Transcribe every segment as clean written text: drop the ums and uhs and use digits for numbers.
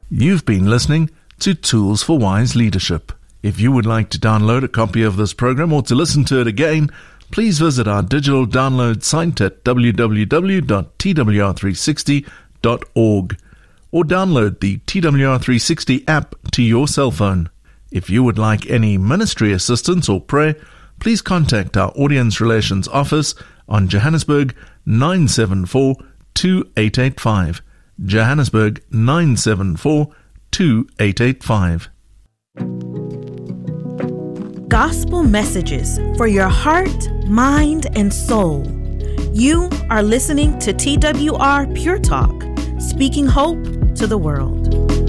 You've been listening to Tools for Wise Leadership. If you would like to download a copy of this program or to listen to it again, please visit our digital download site at www.twr360.org or download the TWR360 app to your cell phone. If you would like any ministry assistance or prayer, please contact our Audience Relations Office on Johannesburg 974-2885. Johannesburg 974-2885. Gospel messages for your heart, mind, and soul. You are listening to TWR Pure Talk, speaking hope to the world.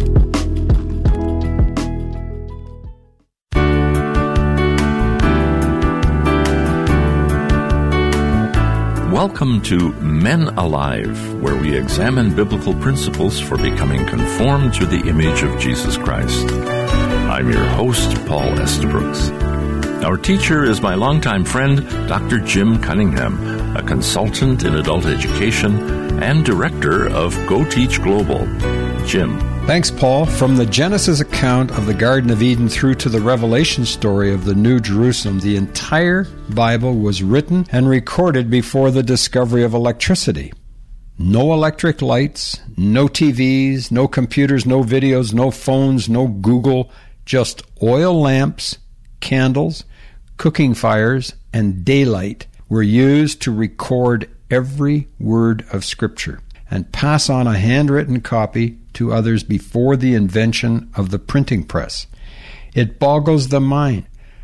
Welcome to Men Alive, where we examine biblical principles for becoming conformed to the image of Jesus Christ. I'm your host, Paul Estabrooks. Our teacher is my longtime friend, Dr. Jim Cunningham, a consultant in adult education and director of Go Teach Global. Jim. Thanks, Paul. From the Genesis account of the Garden of Eden through to the Revelation story of the New Jerusalem, the entire Bible was written and recorded before the discovery of electricity. No electric lights, no TVs, no computers, no videos, no phones, no Google, just oil lamps, candles, cooking fires, and daylight were used to record every word of Scripture and pass on a handwritten copy to others before the invention of the printing press. It boggles the mind.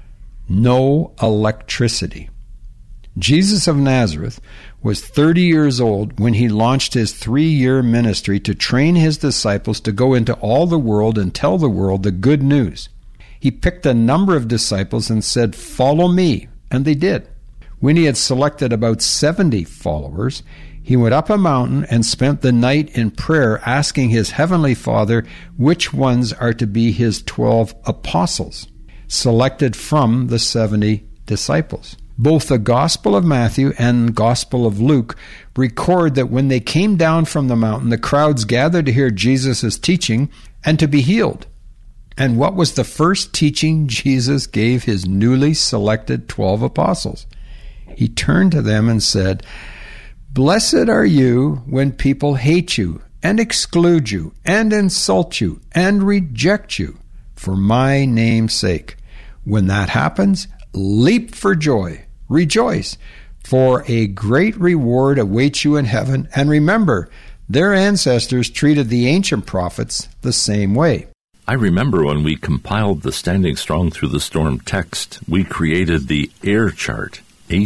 No electricity. Jesus of Nazareth was 30 years old when he launched his 3-year ministry to train his disciples to go into all the world and tell the world the good news. He picked a number of disciples and said, "Follow me," and they did. When he had selected about 70 followers, he went up a mountain and spent the night in prayer, asking his heavenly Father which ones are to be his 12 apostles, selected from the 70 disciples. Both the Gospel of Matthew and Gospel of Luke record that when they came down from the mountain, the crowds gathered to hear Jesus' teaching and to be healed. And what was the first teaching Jesus gave his newly selected 12 apostles? He turned to them and said, "Blessed are you when people hate you and exclude you and insult you and reject you for my name's sake. When that happens, leap for joy, rejoice, for a great reward awaits you in heaven. And remember, their ancestors treated the ancient prophets the same way." I remember when we compiled the Standing Strong Through the Storm text, we created the AIR chart,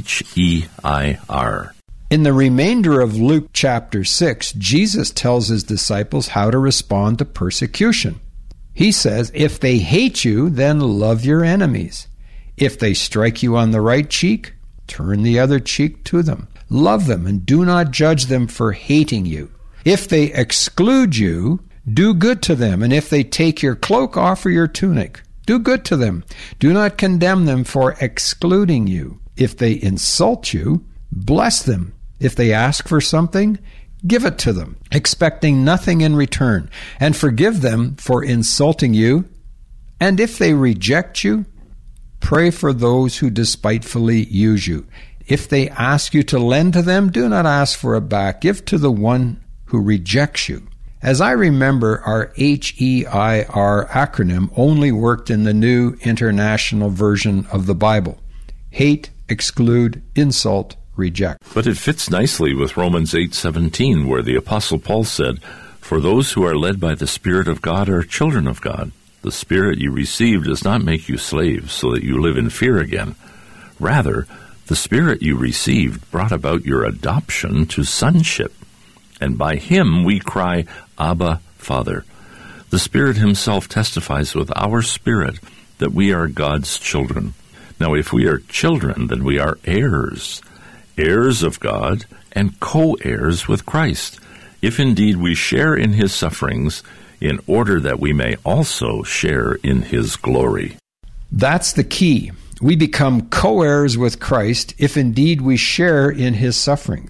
H-E-I-R. In the remainder of Luke chapter 6, Jesus tells his disciples how to respond to persecution. He says, "If they hate you, then love your enemies. If they strike you on the right cheek, turn the other cheek to them. Love them and do not judge them for hating you. If they exclude you, do good to them. And if they take your cloak, offer your tunic. Do good to them. Do not condemn them for excluding you. If they insult you, bless them. If they ask for something, give it to them, expecting nothing in return, and forgive them for insulting you. And if they reject you, pray for those who despitefully use you. If they ask you to lend to them, do not ask for it back. Give to the one who rejects you." As I remember, our HEIR acronym only worked in the New International Version of the Bible. Hate, exclude, insult, reject. But it fits nicely with Romans 8:17, where the Apostle Paul said, "For those who are led by the Spirit of God are children of God. The Spirit you received does not make you slaves so that you live in fear again. Rather, the Spirit you received brought about your adoption to sonship. And by him we cry, Abba, Father. The Spirit himself testifies with our spirit that we are God's children. Now if we are children, then we are heirs, heirs of God and co-heirs with Christ, if indeed we share in his sufferings, in order that we may also share in his glory." That's the key. We become co-heirs with Christ if indeed we share in his sufferings.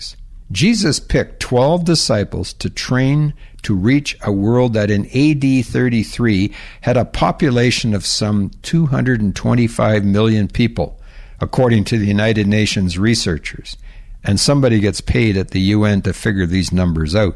Jesus picked 12 disciples to train to reach a world that in AD 33 had a population of some 225 million people, according to the United Nations researchers. And somebody gets paid at the UN to figure these numbers out.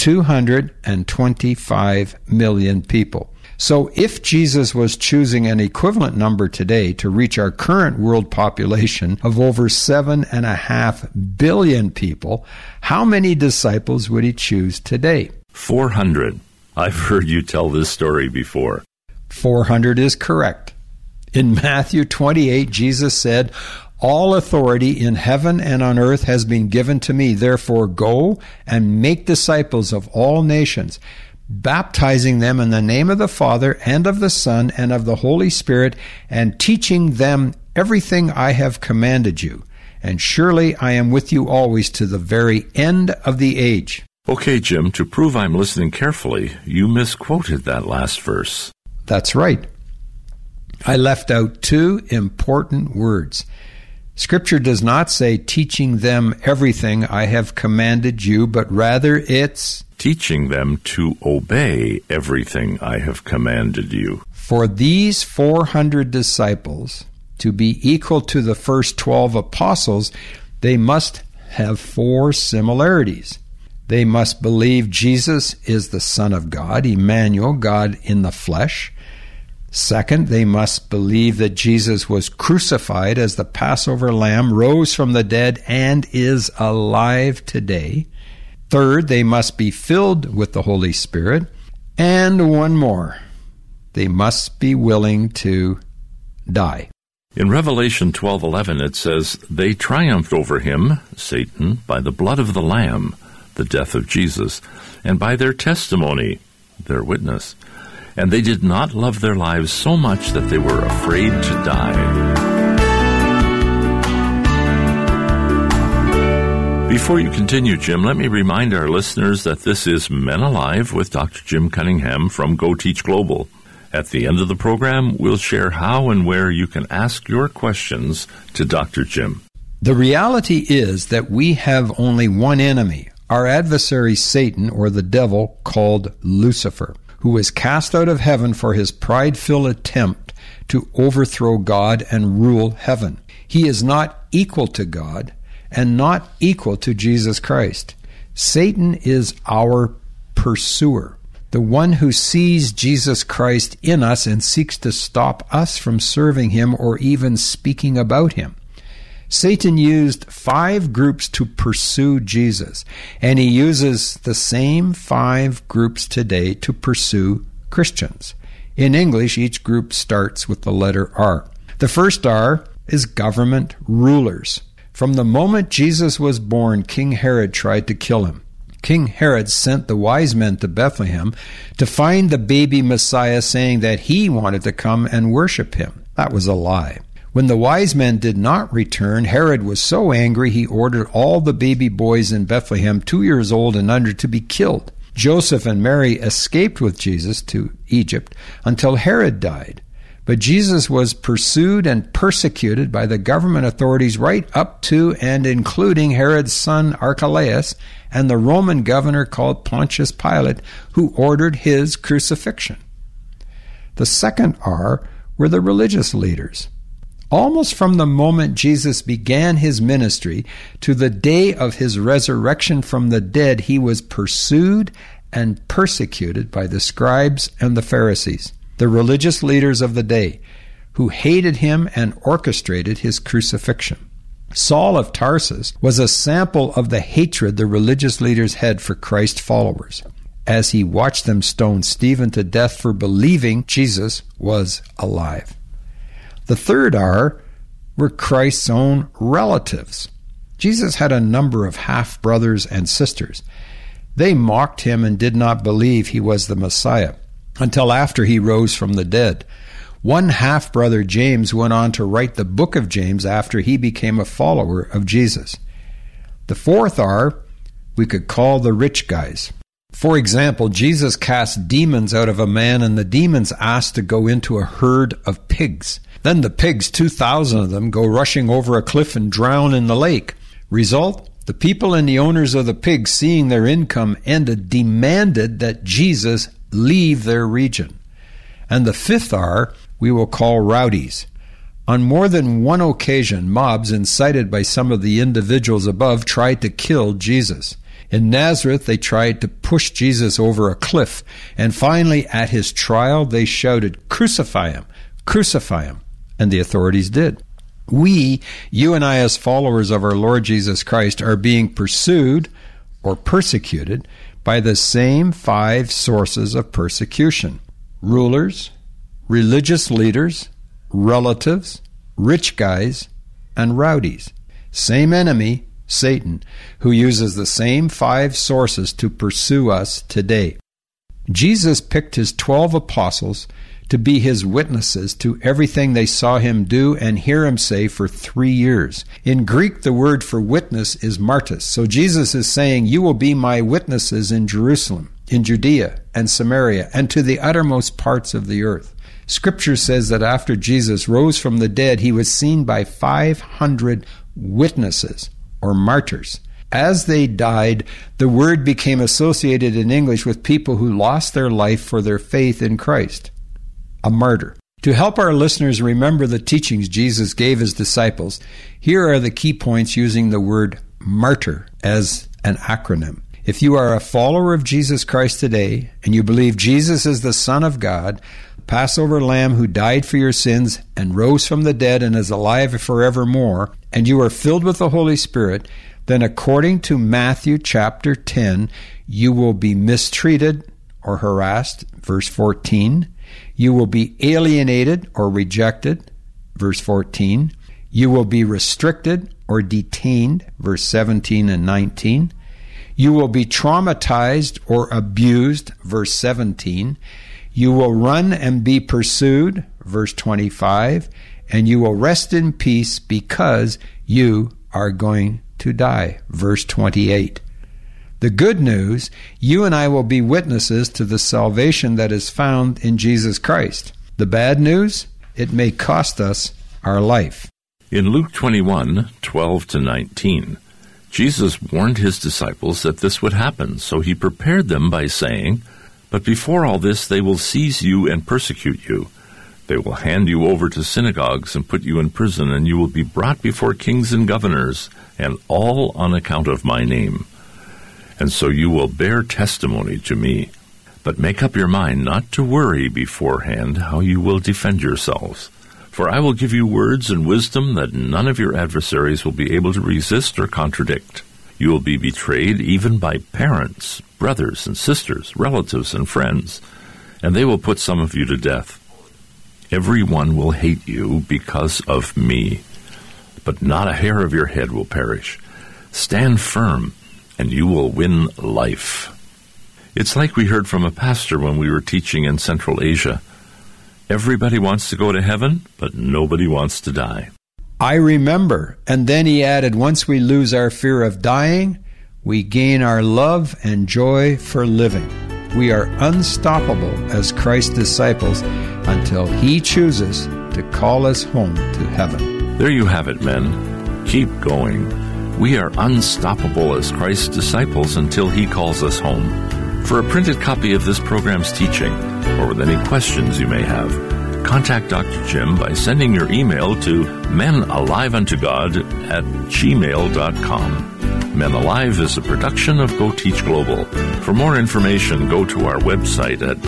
225 million people. So if Jesus was choosing an equivalent number today to reach our current world population of over 7.5 billion people, how many disciples would he choose today? 400. I've heard you tell this story before. 400 is correct. In Matthew 28, Jesus said, "All authority in heaven and on earth has been given to me. Therefore go and make disciples of all nations, baptizing them in the name of the Father and of the Son and of the Holy Spirit, and teaching them everything I have commanded you. And surely I am with you always to the very end of the age." Okay, Jim, to prove I'm listening carefully, you misquoted that last verse. That's right. I left out two important words. Scripture does not say teaching them everything I have commanded you, but rather it's teaching them to obey everything I have commanded you. For these 400 disciples to be equal to the first 12 apostles, they must have four similarities. They must believe Jesus is the Son of God, Emmanuel, God in the flesh. Second, they must believe that Jesus was crucified as the Passover lamb, rose from the dead, and is alive today. Third, they must be filled with the Holy Spirit. And one more, they must be willing to die. In Revelation 12:11 it says, "They triumphed over him," Satan, "by the blood of the Lamb," the death of Jesus, "and by their testimony," their witness. "And they did not love their lives so much that they were afraid to die." Before you continue, Jim, let me remind our listeners that this is Men Alive with Dr. Jim Cunningham from Go Teach Global. At the end of the program, we'll share how and where you can ask your questions to Dr. Jim. The reality is that we have only one enemy, our adversary Satan, or the devil, called Lucifer, who was cast out of heaven for his pride-filled attempt to overthrow God and rule heaven. He is not equal to God and not equal to Jesus Christ. Satan is our pursuer, the one who sees Jesus Christ in us and seeks to stop us from serving him or even speaking about him. Satan used 5 groups to pursue Jesus, and he uses the same 5 groups today to pursue Christians. In English, each group starts with the letter R. The first R is government rulers. From the moment Jesus was born, King Herod tried to kill him. King Herod sent the wise men to Bethlehem to find the baby Messiah, saying that he wanted to come and worship him. That was a lie. When the wise men did not return, Herod was so angry he ordered all the baby boys in Bethlehem 2 years old and under to be killed. Joseph and Mary escaped with Jesus to Egypt until Herod died. But Jesus was pursued and persecuted by the government authorities right up to and including Herod's son Archelaus and the Roman governor called Pontius Pilate, who ordered his crucifixion. The second R were the religious leaders. Almost from the moment Jesus began his ministry to the day of his resurrection from the dead, he was pursued and persecuted by the scribes and the Pharisees, the religious leaders of the day, who hated him and orchestrated his crucifixion. Saul of Tarsus was a sample of the hatred the religious leaders had for Christ's followers, as he watched them stone Stephen to death for believing Jesus was alive. The third R were Christ's own relatives. Jesus had a number of half-brothers and sisters. They mocked him and did not believe he was the Messiah until after he rose from the dead. One half-brother, James, went on to write the book of James after he became a follower of Jesus. The fourth R we could call the rich guys. For example, Jesus cast demons out of a man, and the demons asked to go into a herd of pigs. Then the pigs, 2,000 of them, go rushing over a cliff and drown in the lake. Result? The people and the owners of the pigs, seeing their income ended, demanded that Jesus leave their region. And the fifth R we will call rowdies. On more than one occasion, mobs incited by some of the individuals above tried to kill Jesus. In Nazareth, they tried to push Jesus over a cliff, and finally, at his trial, they shouted, "Crucify him! Crucify him!" And the authorities did. We, you and I as followers of our Lord Jesus Christ, are being pursued or persecuted by the same 5 sources of persecution: rulers, religious leaders, relatives, rich guys, and rowdies. Same enemy, Satan, who uses the same 5 sources to pursue us today. Jesus picked his 12 apostles to be his witnesses to everything they saw him do and hear him say for 3 years. In Greek, the word for witness is martys. So Jesus is saying, you will be my witnesses in Jerusalem, in Judea and Samaria, and to the uttermost parts of the earth. Scripture says that after Jesus rose from the dead, he was seen by 500 witnesses, or martyrs. As they died, the word became associated in English with people who lost their life for their faith in Christ. A martyr. To help our listeners remember the teachings Jesus gave his disciples, here are the key points using the word martyr as an acronym. If you are a follower of Jesus Christ today, and you believe Jesus is the Son of God, Passover Lamb who died for your sins and rose from the dead and is alive forevermore, and you are filled with the Holy Spirit, then according to Matthew chapter 10, you will be mistreated or harassed, verse 14. You will be alienated or rejected, verse 14. You will be restricted or detained, verse 17 and 19. You will be traumatized or abused, verse 17. You will run and be pursued, verse 25. And you will rest in peace because you are going to die, verse 28. The good news, you and I will be witnesses to the salvation that is found in Jesus Christ. The bad news, it may cost us our life. In Luke 21:12-19, Jesus warned his disciples that this would happen, so he prepared them by saying, "But before all this they will seize you and persecute you. They will hand you over to synagogues and put you in prison, and you will be brought before kings and governors, and all on account of my name. And so you will bear testimony to me. But make up your mind not to worry beforehand how you will defend yourselves. For I will give you words and wisdom that none of your adversaries will be able to resist or contradict. You will be betrayed even by parents, brothers and sisters, relatives and friends, and they will put some of you to death. Everyone will hate you because of me, but not a hair of your head will perish. Stand firm, and you will win life." It's like we heard from a pastor when we were teaching in Central Asia. Everybody wants to go to heaven, but nobody wants to die. I remember. And then he added, once we lose our fear of dying, we gain our love and joy for living. We are unstoppable as Christ's disciples until he chooses to call us home to heaven. There you have it, men. Keep going. We are unstoppable as Christ's disciples until he calls us home. For a printed copy of this program's teaching, or with any questions you may have, contact Dr. Jim by sending your email to menaliveuntogod@gmail.com. Men Alive is a production of Go Teach Global. For more information, go to our website at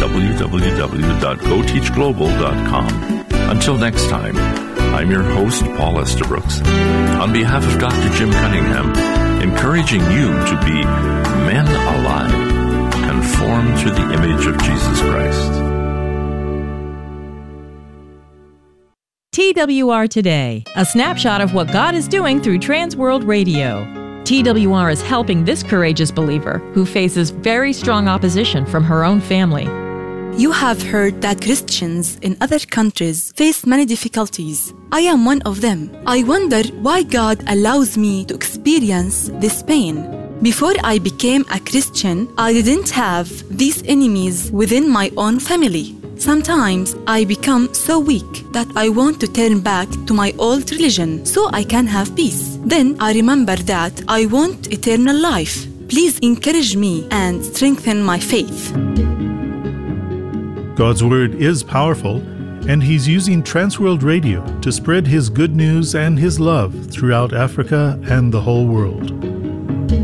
www.goteachglobal.com. Until next time, I'm your host, Paul Estabrooks. On behalf of Dr. Jim Cunningham, encouraging you to be men alive, conformed to the image of Jesus Christ. TWR Today, a snapshot of what God is doing through Transworld Radio. TWR is helping this courageous believer who faces very strong opposition from her own family. You have heard that Christians in other countries face many difficulties. I am one of them. I wonder why God allows me to experience this pain. Before I became a Christian, I didn't have these enemies within my own family. Sometimes I become so weak that I want to turn back to my old religion so I can have peace. Then I remember that I want eternal life. Please encourage me and strengthen my faith. God's Word is powerful, and He's using Transworld Radio to spread His good news and His love throughout Africa and the whole world.